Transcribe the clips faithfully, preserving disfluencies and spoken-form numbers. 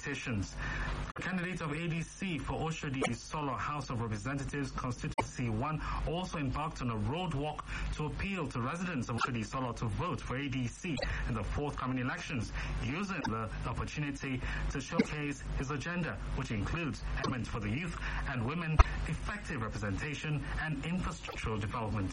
petitions. The candidate of A D C for Oshodi Solo House of Representatives Constituency one also embarked on a road walk to appeal to residents of Oshodi Solo to vote for A D C in the forthcoming elections, using the opportunity to showcase his agenda, which includes elements for the youth and women, effective representation, and infrastructural development.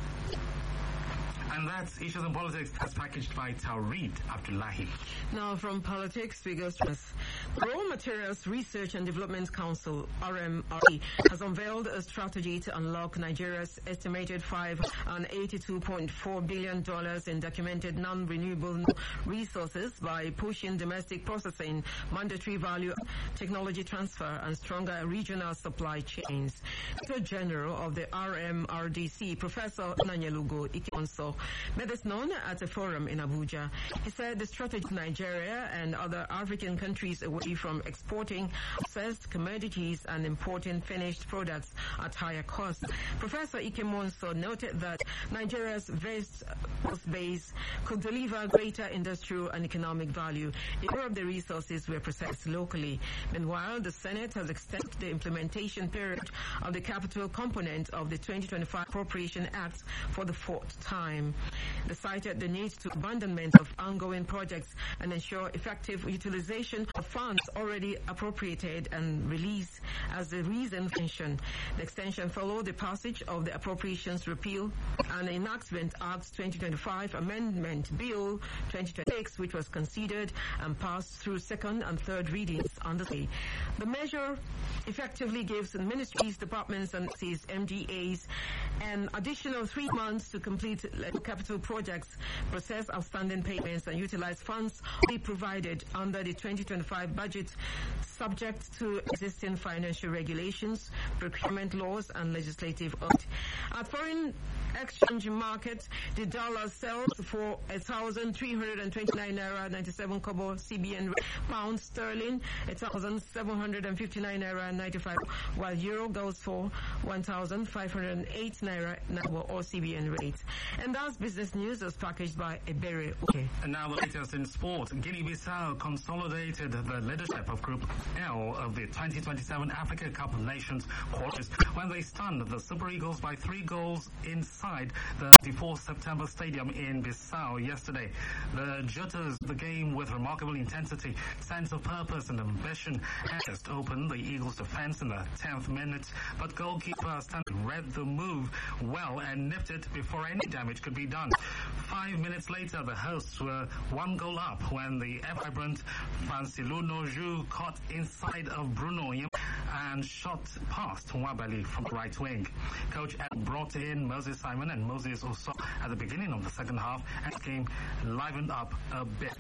And that's Issues in Politics as packaged by Taureed Abdullahi. Now from politics, we go to the Raw Materials Research and Development Council, R M R C, has unveiled a strategy to unlock Nigeria's estimated five hundred eighty-two point four billion dollars in documented non-renewable resources by pushing domestic processing, mandatory value, technology transfer, and stronger regional supply chains. Director General of the R M R D C, Professor Nanyelugo Ikemonso, made this known at a forum in Abuja. He said the strategy of Nigeria and other African countries away from exporting processed commodities and importing finished products at higher costs. Professor Ikemonso noted that Nigeria's vast base could deliver greater industrial and economic value if more of the resources were processed locally. Meanwhile, the Senate has extended the implementation period of the capital component of the twenty twenty-five Appropriation Act for the fourth time. They cited the need to abandonment of ongoing projects and ensure effective utilization of funds already appropriated and released as the reason for extension. The extension followed the passage of the Appropriations Repeal and Enactment Act twenty twenty-five Amendment Bill twenty twenty-six, which was considered and passed through second and third readings on the day. The measure effectively gives ministries, departments, and M D As an additional three months to complete capital projects, process outstanding payments, and utilize funds already provided under the twenty twenty-five budget, subject to existing financial regulations, procurement laws, and legislative act. At foreign exchange market, the dollar sells for one thousand three hundred twenty-nine naira ninety-seven kobo C B N rate, pound sterling one thousand seven hundred fifty-nine naira ninety-five, while euro goes for one thousand five hundred eight naira or C B N rate. And that's business news as packaged by Ebere. Okay. And now the latest in sport. Guinea-Bissau consolidated the leadership of Group L of the twenty twenty-seven Africa Cup of Nations quarters when they stunned the Super Eagles by three goals inside the twenty-fourth September Stadium in Bissau yesterday. The Jotas, the game with remarkable intensity, sense of purpose and ambition, just opened the Eagles' defense in the tenth minute, but goalkeeper Stanley read the move well and nipped it before any damage could be done. Five minutes later, the hosts were one goal up when the vibrant Franciluno Ju caught inside of Bruno and shot past Nwabali from the right wing. Coach Ed brought in Moses Simon and Moses Oso at the beginning of the second half, and the game livened up a bit.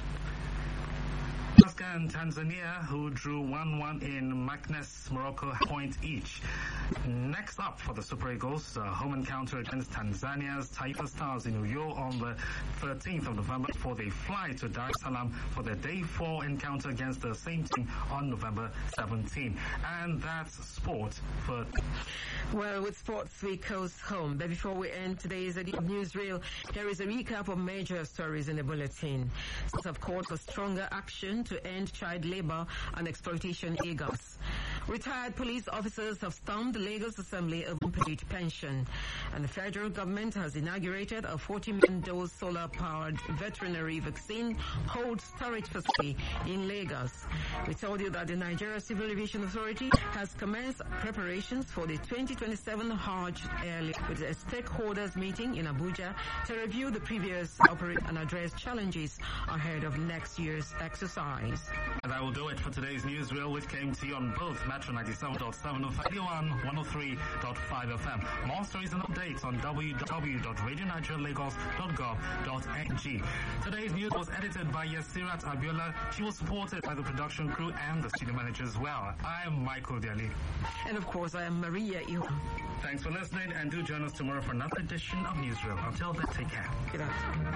Alaska and Tanzania, who drew one one in Maknes, Morocco, point each. Next up for the Super Eagles, uh, home encounter against Tanzania's Taifa Stars in Uyo on the thirteenth of November before they fly to Dar es Salaam for their day four encounter against the same team on November seventeenth. And that's sport for... Well, with sports, we coast home. But before we end today's newsreel, here is a recap of major stories in the bulletin. States have called for stronger action to end child labor and exploitation in Lagos. Retired police officers have stormed the Lagos Assembly of unpaid pension. And the federal government has inaugurated a forty million dose solar-powered veterinary vaccine cold storage facility in Lagos. We told you that the Nigeria Civil Aviation Authority has commenced preparations for the twenty twenty-seven Hajj early with a stakeholders meeting in Abuja to review the previous operation and address challenges ahead of next year's exercise. And that will do it for today's newsreel, which came to you on both Metro ninety-seven point seven of eighty-one, one oh three point five F M. More stories and updates on w w w dot radio nigeria lagos dot gov dot n g. Today's news was edited by Yasirat Abiola. She was supported by the production crew and the studio manager as well. I am Michael Deli. And of course, I am Maria Iho. Thanks for listening, and do join us tomorrow for another edition of Newsreel. Until then, take care. Good afternoon.